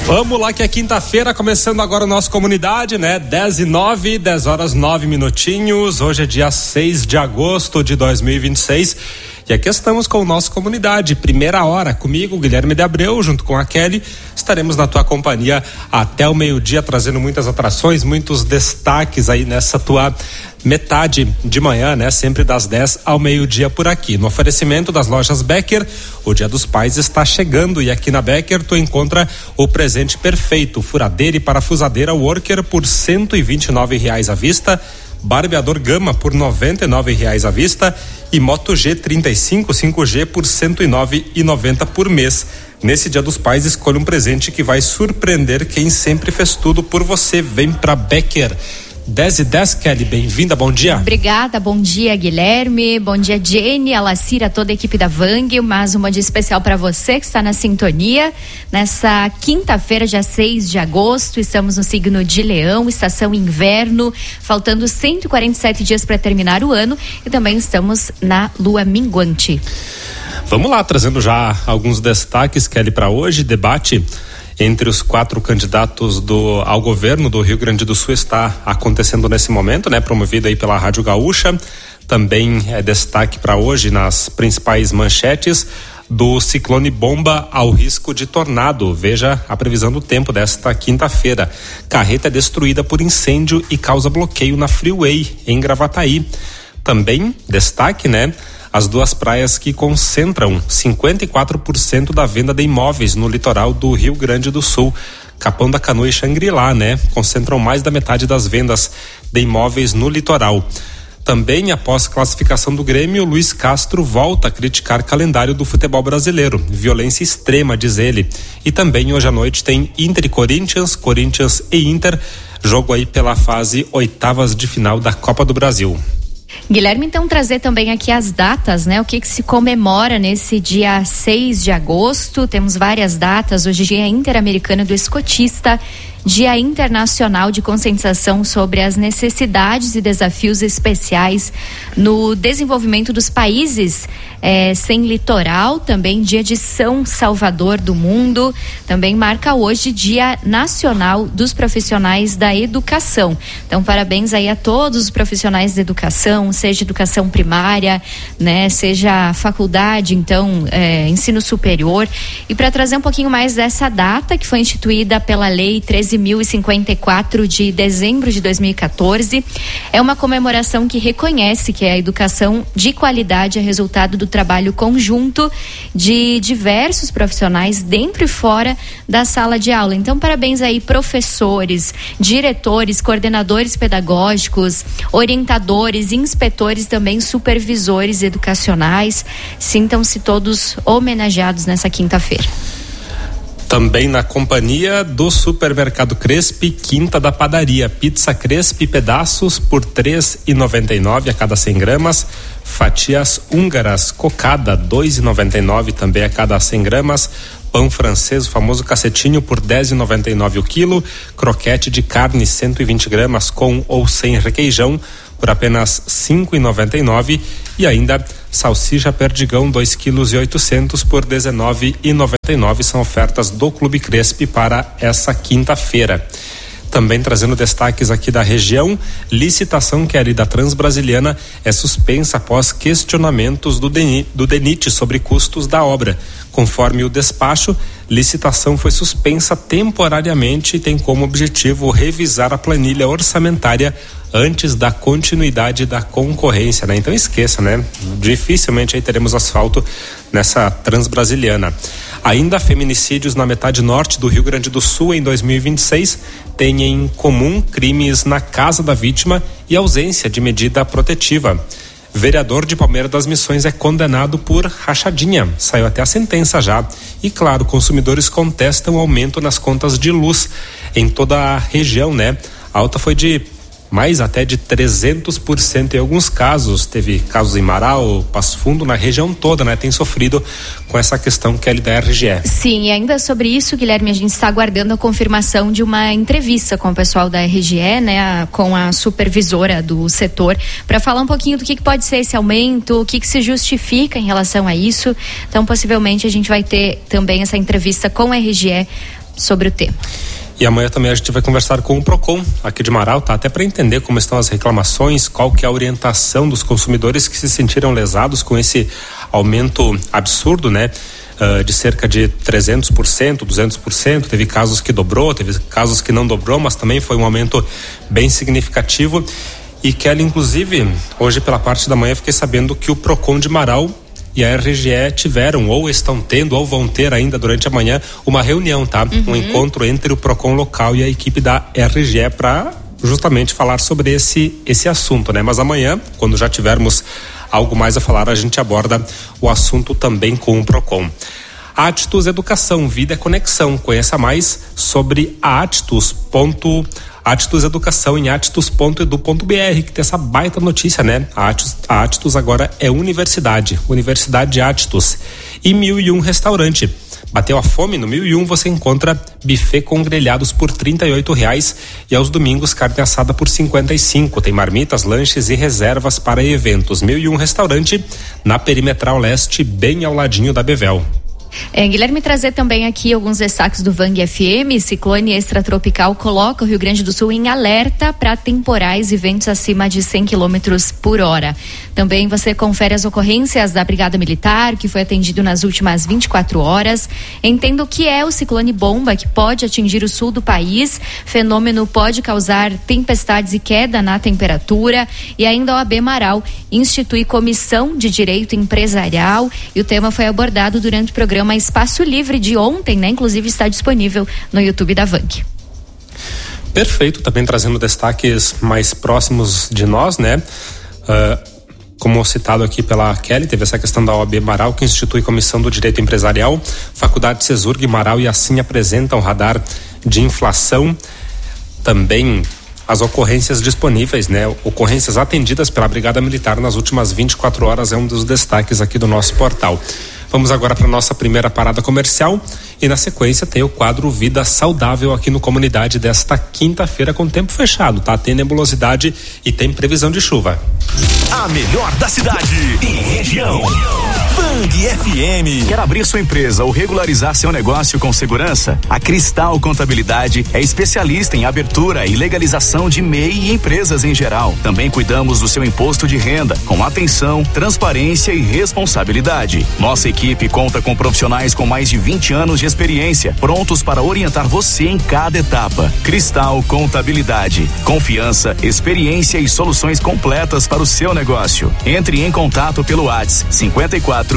Vamos lá que é quinta-feira, começando agora o nosso Comunidade, né? 10h09, 10 horas 9 minutinhos. Hoje é dia 6 de agosto de 2026. E aqui estamos com o nosso Comunidade, primeira hora, comigo, Guilherme de Abreu, junto com a Kelly. Estaremos na tua companhia até o meio-dia, trazendo muitas atrações, muitos destaques aí nessa tua metade de manhã, né? Sempre das 10 ao meio-dia por aqui. No oferecimento das lojas Becker, o Dia dos Pais está chegando e aqui na Becker tu encontra o presente perfeito, furadeira e parafusadeira Worker por R$129 à vista, barbeador Gama por R$99 à vista e Moto G35 5G por R$109,90 por mês. Nesse Dia dos Pais, escolha um presente que vai surpreender quem sempre fez tudo por você. Vem pra Becker. 10h10, Kelly, bem-vinda, bom dia. Obrigada, bom dia, Guilherme, bom dia, Jenny, a Lacira, toda a equipe da Vang, mais um bom dia especial para você que está na sintonia. Nessa quinta-feira, dia 6 de agosto, estamos no signo de Leão, estação inverno, faltando 147 dias para terminar o ano e também estamos na lua minguante. Vamos lá, trazendo já alguns destaques, Kelly, para hoje, debate entre os 4 candidatos ao governo do Rio Grande do Sul está acontecendo nesse momento, né? Promovido aí pela Rádio Gaúcha. Também é destaque para hoje nas principais manchetes do ciclone bomba ao risco de tornado. Veja a previsão do tempo desta quinta-feira. Carreta é destruída por incêndio e causa bloqueio na Freeway em Gravataí. Também destaque, né? As 2 praias que concentram 54% da venda de imóveis no litoral do Rio Grande do Sul. Capão da Canoa e Xangri-Lá, né? Concentram mais da metade das vendas de imóveis no litoral. Também, após classificação do Grêmio, Luiz Castro volta a criticar calendário do futebol brasileiro. Violência extrema, diz ele. E também hoje à noite tem Inter e Corinthians, Corinthians e Inter. Jogo aí pela fase oitavas de final da Copa do Brasil. Guilherme, então trazer também aqui as datas, né? O que se comemora nesse dia 6 de agosto? Temos várias datas. Hoje, Dia Interamericano do Escotista, Dia Internacional de Conscientização sobre as necessidades e desafios especiais no desenvolvimento dos países sem litoral, também Dia de São Salvador do Mundo, também marca hoje Dia Nacional dos Profissionais da Educação. Então, parabéns aí a todos os profissionais da educação, seja educação primária, né, seja faculdade, então, ensino superior. E para trazer um pouquinho mais dessa data que foi instituída pela Lei 13.054 de dezembro de 2014, é uma comemoração que reconhece que a educação de qualidade é resultado do trabalho conjunto de diversos profissionais dentro e fora da sala de aula. Então, parabéns aí professores, diretores, coordenadores pedagógicos, orientadores, inspetores, também supervisores educacionais. Sintam-se todos homenageados nessa quinta-feira. Também na companhia do Supermercado Crespi, Quinta da Padaria. Pizza Crespi, pedaços por R$3,99 a cada 100 gramas. Fatias húngaras, cocada, R$2,99 também a cada 100 gramas. Pão francês, o famoso cacetinho, por R$10,99 o quilo. Croquete de carne, 120 gramas, com ou sem requeijão, por apenas R$5,99. E ainda salsicha perdigão, 2,8 kg por R$19,99. São ofertas do Clube Crespi para essa quinta-feira. Também trazendo destaques aqui da região, licitação da Transbrasiliana é suspensa após questionamentos do DENIT sobre custos da obra. Conforme o despacho, licitação foi suspensa temporariamente e tem como objetivo revisar a planilha orçamentária antes da continuidade da concorrência, né? Então esqueça, né? Dificilmente aí teremos asfalto nessa Transbrasiliana. Ainda feminicídios na metade norte do Rio Grande do Sul em 2026 têm em comum crimes na casa da vítima e ausência de medida protetiva. Vereador de Palmeiras das Missões é condenado por rachadinha. Saiu até a sentença já. E claro, consumidores contestam o aumento nas contas de luz em toda a região, né? A alta foi de mais até de 300% em alguns casos. Teve casos em Marau, Passo Fundo, na região toda, né? Tem sofrido com essa questão que é da RGE. Sim, e ainda sobre isso, Guilherme, a gente está aguardando a confirmação de uma entrevista com o pessoal da RGE, né? Com a supervisora do setor, para falar um pouquinho do que pode ser esse aumento, o que se justifica em relação a isso. Então, possivelmente, a gente vai ter também essa entrevista com a RGE sobre o tema. E amanhã também a gente vai conversar com o Procon aqui de Marau, tá? Até para entender como estão as reclamações, qual que é a orientação dos consumidores que se sentiram lesados com esse aumento absurdo, né? De cerca de 300%, 200%, teve casos que dobrou, teve casos que não dobrou, mas também foi um aumento bem significativo. E Kelly, inclusive, hoje pela parte da manhã fiquei sabendo que o Procon de Marau e a RGE tiveram, ou estão tendo, ou vão ter ainda durante a manhã, uma reunião, tá? Um encontro entre o Procon local e a equipe da RGE para justamente falar sobre esse assunto, né? Mas amanhã, quando já tivermos algo mais a falar, a gente aborda o assunto também com o Procon. Attus Educação, Vida é Conexão. Conheça mais sobre a Attus Educação em attus.edu.br, que tem essa baita notícia, né? A Attus agora é Universidade Attus. E 1001 Restaurante. Bateu a fome? No 1001 você encontra buffet com grelhados por R$38 e aos domingos carne assada por R$55. Tem marmitas, lanches e reservas para eventos. 1001 Restaurante, na Perimetral Leste, bem ao ladinho da Bevel. Guilherme, trazer também aqui alguns destaques do Vang FM. Ciclone extratropical coloca o Rio Grande do Sul em alerta para temporais e ventos acima de 100 km por hora. Também você confere as ocorrências da Brigada Militar, que foi atendido nas últimas 24 horas. Entenda o que é o ciclone bomba, que pode atingir o sul do país. Fenômeno pode causar tempestades e queda na temperatura. E ainda a OAB Marau institui comissão de direito empresarial, e o tema foi abordado durante o programa Espaço Livre de ontem, né? Inclusive está disponível no YouTube da Vang. Perfeito, também trazendo destaques mais próximos de nós, né? Como citado aqui pela Kelly, teve essa questão da OAB Marau, que institui comissão do direito empresarial. Faculdade Cesurg Marau e assim apresentam radar de inflação. Também as ocorrências disponíveis, né? Ocorrências atendidas pela Brigada Militar nas últimas 24 horas é um dos destaques aqui do nosso portal. Vamos agora para a nossa primeira parada comercial e na sequência tem o quadro Vida Saudável aqui no Comunidade desta quinta-feira com tempo fechado, tá? Tem nebulosidade e tem previsão de chuva. A melhor da cidade e região. Vang FM. Quer abrir sua empresa ou regularizar seu negócio com segurança? A Cristal Contabilidade é especialista em abertura e legalização de MEI e empresas em geral. Também cuidamos do seu imposto de renda, com atenção, transparência e responsabilidade. Nossa equipe conta com profissionais com mais de 20 anos de experiência, prontos para orientar você em cada etapa. Cristal Contabilidade. Confiança, experiência e soluções completas para o seu negócio. Entre em contato pelo WhatsApp 54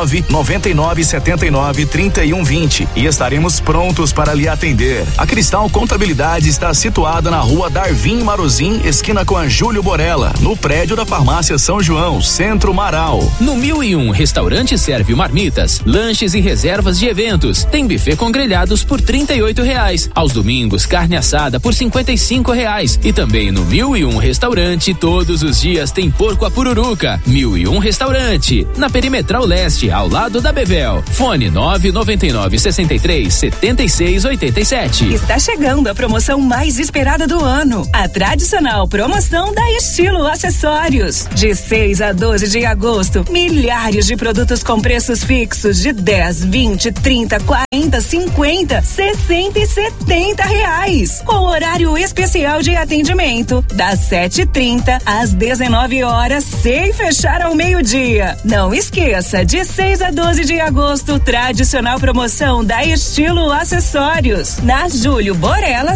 999 79 31 20 e estaremos prontos para lhe atender. A Cristal Contabilidade está situada na Rua Darvin Marozin, esquina com a Júlio Borella, no prédio da Farmácia São João, Centro Marau. No 1001 Restaurante serve marmitas, lanches e reservas de eventos. Tem buffet com grelhados por R$38. Aos domingos, carne assada por R$55. E também no 1001 Restaurante, todos os dias tem porco à pururuca. 1001 Restaurante, na Perimetral Leste, ao lado da Bevel. Fone 999 63 76 87. Está chegando a promoção mais esperada do ano. A tradicional promoção da Estilo Acessórios. De 6 a 12 de agosto, milhares de produtos com preços fixos de 10, 20, 30, 40, 50, 60 e R$70. Com horário especial de atendimento, das 7h30 às 19 horas, sem fechar ao meio-dia. Não esqueça, de 6 a 12 de agosto, tradicional promoção da Estilo Acessórios, na Júlio Borella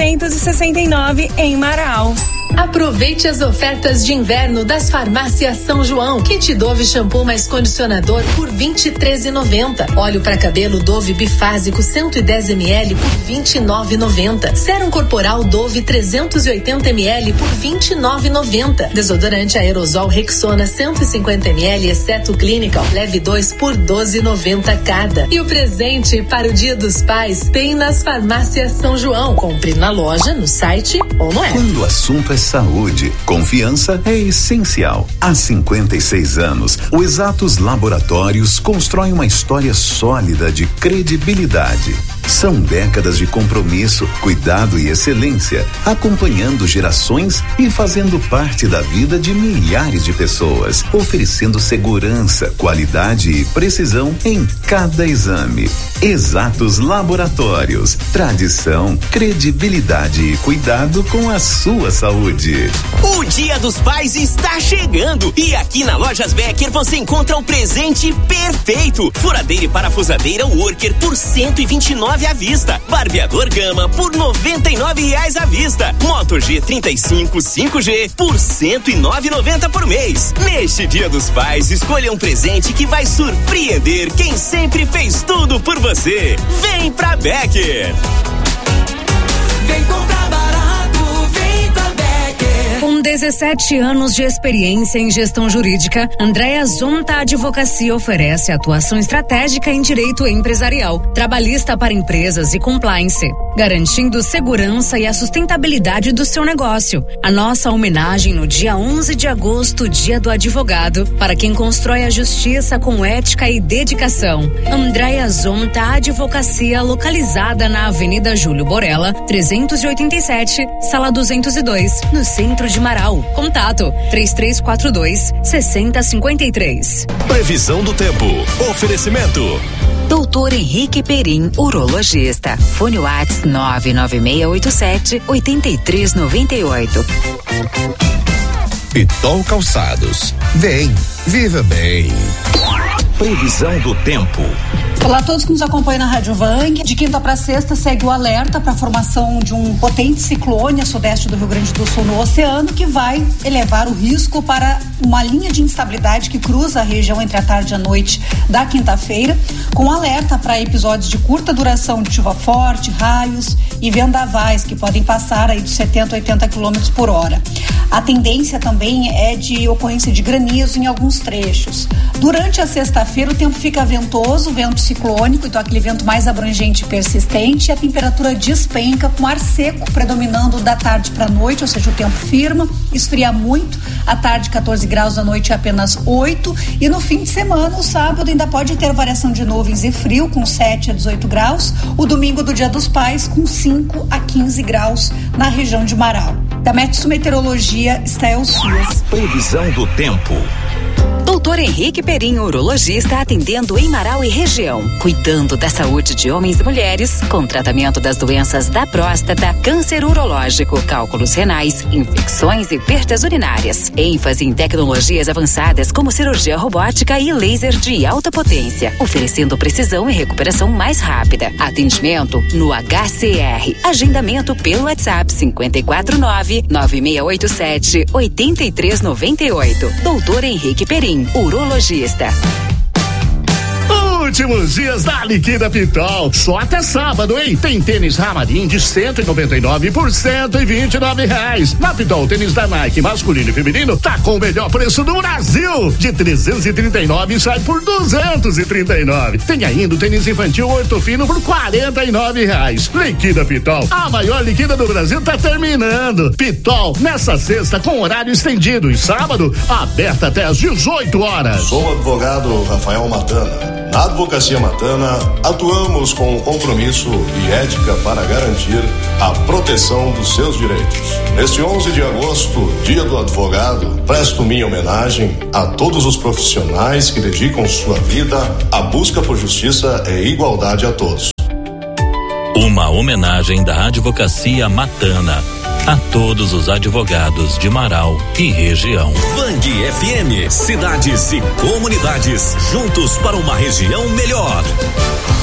669, em Marau. Aproveite as ofertas de inverno das Farmácias São João. Kit Dove shampoo mais condicionador por R$23,90. Óleo para cabelo Dove bifásico 110 ml por R$29,90. Sérum corporal Dove 380 ml por R$29,90. Desodorante aerosol Rexona 150 ml exceto Clinical, leve 2 por R$12,90 cada. E o presente para o Dia dos Pais tem nas Farmácias São João. Compre na loja, no site ou no app. Quando o assunto é saúde, confiança é essencial. Há 56 anos, o Exatos Laboratórios constrói uma história sólida de credibilidade. São décadas de compromisso, cuidado e excelência, acompanhando gerações e fazendo parte da vida de milhares de pessoas, oferecendo segurança, qualidade e precisão em cada exame. Exatos Laboratórios, tradição, credibilidade e cuidado com a sua saúde. O Dia dos Pais está chegando e aqui na Lojas Becker você encontra o presente perfeito. Furadeira e parafusadeira Worker por R$129 à vista. Barbeador Gama por R$99 à vista. Moto G35 5G por R$109,90 por mês. Neste Dia dos Pais, escolha um presente que vai surpreender quem sempre fez tudo por você. Vem pra Becker. Vem comprar barato, vem pra Becker. Com 17 anos de experiência em gestão jurídica, Andréa Zonta Advocacia oferece atuação estratégica em direito empresarial, trabalhista para empresas e compliance, garantindo segurança e a sustentabilidade do seu negócio. A nossa homenagem no dia 11 de agosto, Dia do Advogado, para quem constrói a justiça com ética e dedicação. Andréa Zonta Advocacia, localizada na Avenida Júlio Borella, 387, Sala 202, no centro de Marau. Contato 3342-6053. Previsão do tempo. Oferecimento. Doutor Henrique Perim, urologista. Fone Whats 99687-8398. Pitol Calçados. Vem, viva bem. Previsão do tempo. Olá a todos que nos acompanham na Rádio Vang. De quinta para sexta segue o alerta para a formação de um potente ciclone a sudeste do Rio Grande do Sul no oceano, que vai elevar o risco para uma linha de instabilidade que cruza a região entre a tarde e a noite da quinta-feira, com alerta para episódios de curta duração de chuva forte, raios e vendavais que podem passar aí dos 70 a 80 km por hora. A tendência também é de ocorrência de granizo em alguns trechos. Durante a sexta-feira o tempo fica ventoso, vento ciclônico, então aquele vento mais abrangente e persistente, e a temperatura despenca com ar seco predominando da tarde para a noite, ou seja, o tempo firma, esfria muito, à tarde 14 graus, à noite apenas 8, e no fim de semana, o sábado ainda pode ter variação de nuvens e frio com 7 a 18 graus, o domingo do Dia dos Pais com 5 a 15 graus na região de Marau. Da Metsu Meteorologia, Stael Suas. Previsão do tempo. Doutor Henrique Perim, urologista, atendendo em Marau e região, cuidando da saúde de homens e mulheres, com tratamento das doenças da próstata, câncer urológico, cálculos renais, infecções e perdas urinárias. ênfase em tecnologias avançadas como cirurgia robótica e laser de alta potência, oferecendo precisão e recuperação mais rápida. Atendimento no HCR. Agendamento pelo WhatsApp 549-9687-8398. Doutor Henrique Perim, urologista. Últimos dias da Liquida Pitol, só até sábado, hein? Tem tênis Ramarim de 199 por R$129. Na Pitol, tênis da Nike masculino e feminino tá com o melhor preço do Brasil, de 339 sai por 239. Tem ainda o tênis infantil Ortofino por R$49. Liquida Pitol, a maior liquida do Brasil tá terminando. Pitol, nessa sexta com horário estendido e sábado, aberta até às 18 horas. Sou o advogado Rafael Matana. Na Advocacia Matana, atuamos com compromisso e ética para garantir a proteção dos seus direitos. Neste 11 de agosto, Dia do Advogado, presto minha homenagem a todos os profissionais que dedicam sua vida à busca por justiça e igualdade a todos. Uma homenagem da Advocacia Matana a todos os advogados de Marau e região. Vang FM, cidades e comunidades juntos para uma região melhor.